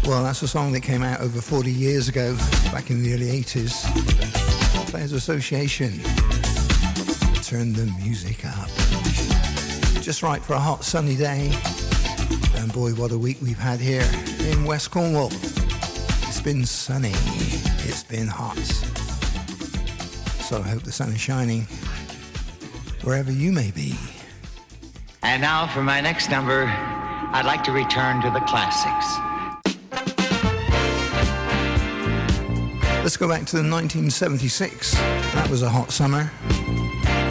Well, that's a song that came out over 40 years ago, back in the early 80s. Players Association. Turn the music up. Just right for a hot sunny day. And boy, what a week we've had here in West Cornwall. It's been sunny. It's been hot. So I hope the sun is shining wherever you may be. And now for my next number, I'd like to return to the classics. Let's go back to the 1976. That was a hot summer.